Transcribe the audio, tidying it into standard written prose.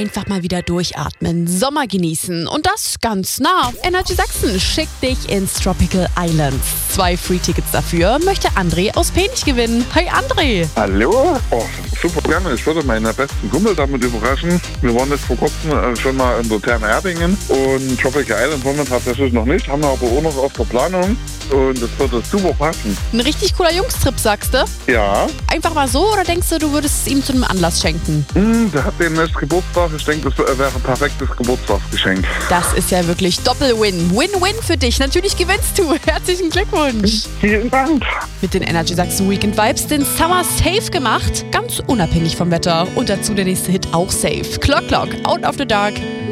einfach mal wieder durchatmen, Sommer genießen und das ganz nah. Energy Sachsen schickt dich ins Tropical Islands. 2 Free-Tickets dafür möchte André aus Penich gewinnen. Hi André! Hallo? Oh, super gerne. Ich würde meine besten Kumpel damit überraschen. Wir waren jetzt vor kurzem schon mal in der Therme Erdingen und Tropical Island waren wir tatsächlich noch nicht, haben wir aber auch noch auf der Planung und das würde super passen. Ein richtig cooler Jungstrip, sagst du? Ja. Einfach mal so oder denkst du, du würdest es ihm zu einem Anlass schenken? Der hat demnächst Geburtstag. Ich denke, das wäre ein perfektes Geburtstagsgeschenk. Das ist ja wirklich Doppel-Win. Win-Win für dich. Natürlich gewinnst du. Herzlichen Glückwunsch. Vielen Dank. Mit den Energy Sachsen Weekend Vibes den Summer safe gemacht. Ganz unabhängig vom Wetter. Und dazu der nächste Hit auch safe. Clock Clock, Out of the Dark.